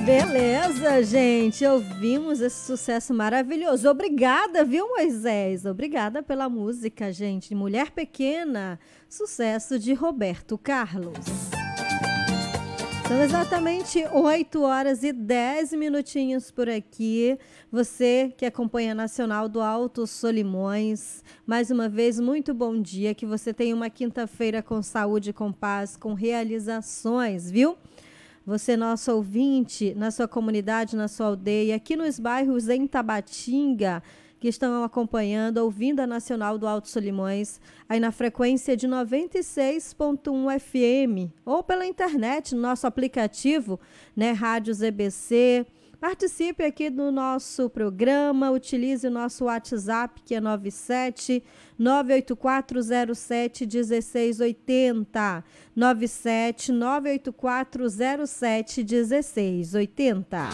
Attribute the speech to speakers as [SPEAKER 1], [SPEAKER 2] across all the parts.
[SPEAKER 1] Beleza, gente, ouvimos esse sucesso maravilhoso. Obrigada, viu, Moisés? Obrigada pela música, gente. Mulher Pequena, sucesso de Roberto Carlos. São exatamente 8 horas e 10 minutinhos por aqui. Você que acompanha a Nacional do Alto Solimões, mais uma vez, muito bom dia. Que você tenha uma quinta-feira com saúde, com paz, com realizações, viu? Você, nosso ouvinte, na sua comunidade, na sua aldeia, aqui nos bairros em Tabatinga, que estão acompanhando, ouvindo a Nacional do Alto Solimões, aí na frequência de 96.1 FM, ou pela internet, no nosso aplicativo, né, Rádio ZBC. Participe aqui do nosso programa, utilize o nosso WhatsApp, que é 97-98407-1680. 97-98407-1680.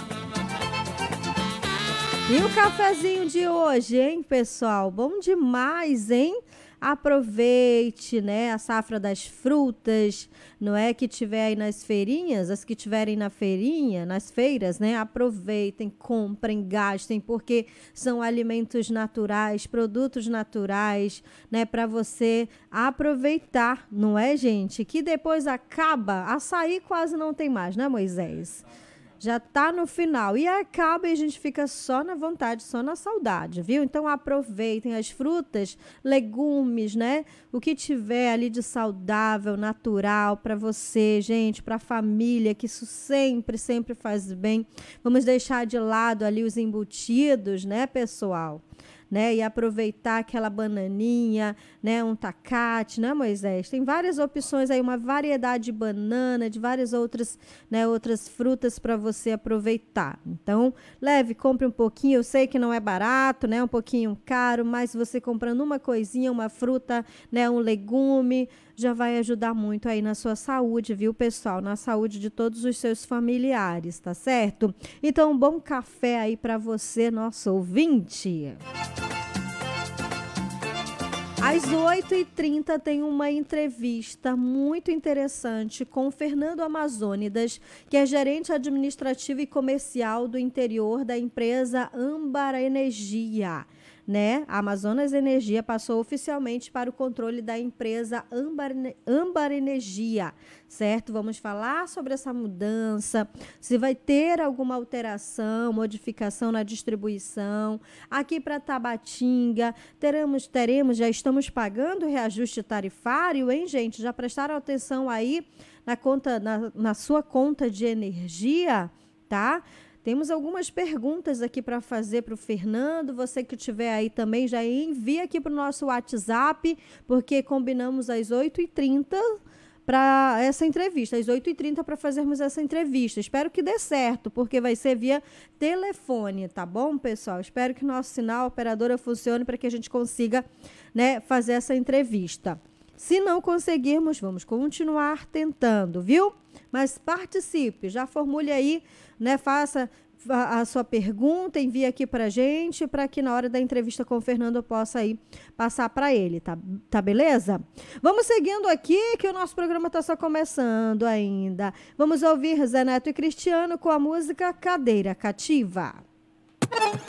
[SPEAKER 1] E o cafezinho de hoje, hein, pessoal? Bom demais, hein? Aproveite, né, a safra das frutas, não é, que tiver aí nas feirinhas, as que tiverem na feirinha, nas feiras, né, aproveitem, comprem, gastem, porque são alimentos naturais, produtos naturais, né, para você aproveitar, não é, gente? Que depois acaba, açaí quase não tem mais, né, Moisés? Já tá no final e acaba e a gente fica só na vontade, só na saudade, viu? Então aproveitem as frutas, legumes, né? O que tiver ali de saudável, natural para você, gente, para a família, que isso sempre, sempre faz bem. Vamos deixar de lado ali os embutidos, né, pessoal? Né, e aproveitar aquela bananinha, né, um tacate, né, Moisés? Tem várias opções aí, uma variedade de banana, de várias outras, né, outras frutas para você aproveitar. Então, leve, compre um pouquinho. Eu sei que não é barato, né, um pouquinho caro, mas você comprando uma coisinha, uma fruta, né, um legume, já vai ajudar muito aí na sua saúde, viu, pessoal? Na saúde de todos os seus familiares, tá certo? Então, um bom café aí para você, nosso ouvinte. Às 8h30 tem uma entrevista muito interessante com o Fernando Amazônidas, que é gerente administrativo e comercial do interior da empresa Âmbar Energia. Né? A Amazonas Energia passou oficialmente para o controle da empresa Âmbar Energia, certo? Vamos falar sobre essa mudança, se vai ter alguma alteração, modificação na distribuição. Aqui para Tabatinga, teremos, já estamos pagando o reajuste tarifário, hein, gente? Já prestaram atenção aí na conta, na sua conta de energia, tá? Temos algumas perguntas aqui para fazer para o Fernando. Você que estiver aí também, já envia aqui para o nosso WhatsApp, porque combinamos às 8h30 para essa entrevista, às 8h30 para fazermos essa entrevista. Espero que dê certo, porque vai ser via telefone, tá bom, pessoal? Espero que nosso sinal, a operadora, funcione para que a gente consiga, né, fazer essa entrevista. Se não conseguirmos, vamos continuar tentando, viu? Mas participe, já formule aí, né? Faça a sua pergunta, envie aqui pra gente, para que na hora da entrevista com o Fernando eu possa aí passar para ele, tá beleza? Vamos seguindo aqui, que o nosso programa tá só começando ainda. Vamos ouvir Zé Neto e Cristiano com a música Cadeira Cativa.